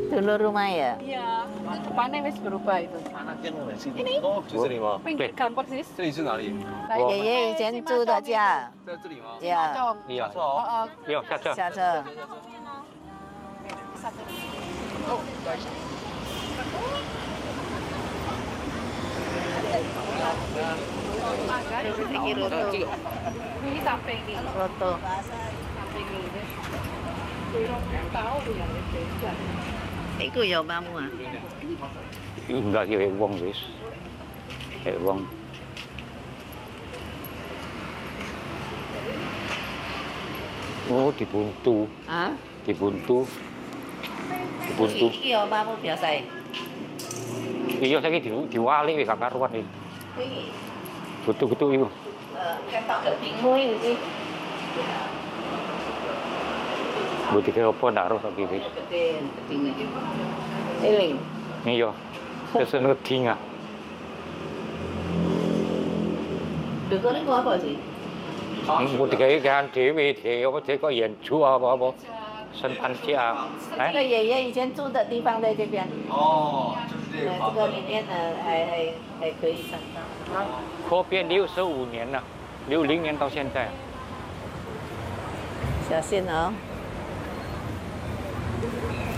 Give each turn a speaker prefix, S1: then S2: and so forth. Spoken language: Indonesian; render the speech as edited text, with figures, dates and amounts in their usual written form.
S1: dulu rumah ya?
S2: Iya, itu depannya wis berubah itu. Ini?
S3: 哦，就这里吗？
S2: Pinggirkan persis.
S3: 这里是哪里？
S1: 爷爷以前住的家，
S3: 在这里吗？
S1: 呀，
S4: Iya.
S3: 错哦。
S2: Oh,
S4: Iya, caca.
S1: 下车。 Ini roto.
S2: ini sampai ini.
S1: Roto.
S2: Sampai ini. Tahu yang beda.
S1: Iku ya omamu ah.
S4: Enggak ya wong wis. Wong. Oh, dibuntu.
S1: Hah?
S4: Dibuntu. Dibuntu.
S1: Iki ya omamu biasa ya?
S4: Iya saiki diwali wis gak karuan iki.
S1: Iki
S4: Butuh-butuh iku.
S1: ketok gedingmu iki.
S4: Butuh ke opo ndak roh saiki wis.
S1: Gede gedingnya. Eling.
S4: Iya. Sesen geding ah.
S1: Dekor iku apa sih?
S4: Mau digawe kan dhewe, apa dhewe kok yen ju apa-apa. Sen panjang.
S1: 这个爷爷以前住的地方在这边，
S3: 哦，就是这个
S1: 这
S3: 房子。
S1: 个里面呢还可以看到。
S4: 扩编65年了，60年到现在。
S1: 小心哦。